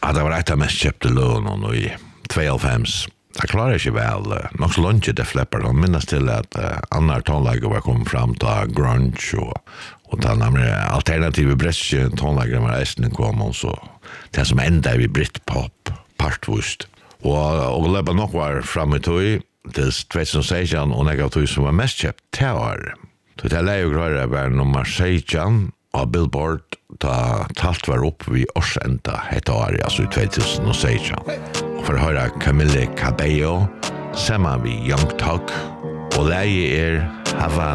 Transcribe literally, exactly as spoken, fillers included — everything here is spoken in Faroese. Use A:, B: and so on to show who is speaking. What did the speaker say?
A: Ja, det var ett av mest köpte lån och i tjugohundrafem. Jag klarar inte väl. Nog så långt det fläppar. De minns till att uh, andra tonläger var kommit fram till grunge och, och den andra alternativa bräsche tonläger var ästen kom och så det som ända vid Britpop partvust. Och, och löpa nog var fram i tog till tjugohundrasexton och några av tog som var mest köpt till år. Så det är ju klart var nummer sexton av Billboard da talt var upp vid årsenda ett år, alltså i tjugohundrasexton. Och för att höra Camille Cabello, samman vid Young Thug, och läge är Havana.